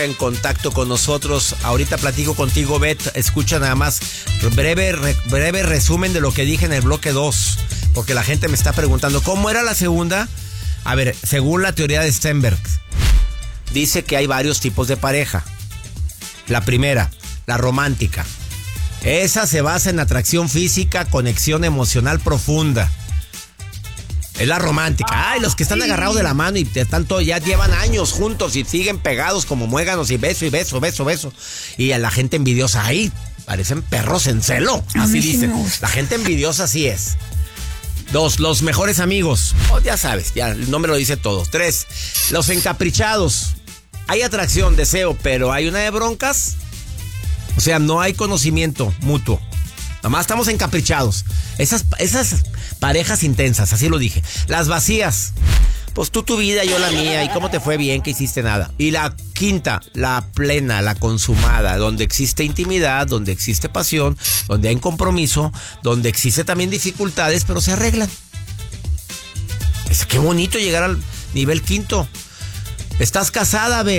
En contacto con nosotros. Ahorita platico contigo, Beth. Escucha nada más breve resumen de lo que dije en el bloque 2, porque la gente me está preguntando ¿cómo era la segunda? A ver, según la teoría de Sternberg, dice que hay varios tipos de pareja. La primera, la romántica. Esa se basa en atracción física, conexión emocional profunda. Es la romántica. Ay, los que están agarrados de la mano y ya llevan años juntos y siguen pegados como muéganos y beso y beso, beso, beso. Y a la gente envidiosa, ay, parecen perros en celo. Así dicen. La gente envidiosa así es. 2, los mejores amigos. Oh, ya sabes, ya el nombre lo dice todo. 3, los encaprichados. Hay atracción, deseo, pero hay una de broncas. O sea, no hay conocimiento mutuo. Nada más estamos encaprichados. Esas parejas intensas, así lo dije. Las vacías. Pues tú tu vida, yo la mía. ¿Y cómo te fue? Bien, que hiciste nada. Y la quinta, la plena, la consumada. Donde existe intimidad, donde existe pasión, donde hay compromiso, donde existe también dificultades, pero se arreglan. Qué bonito llegar al nivel quinto. ¿Estás casada, Beth?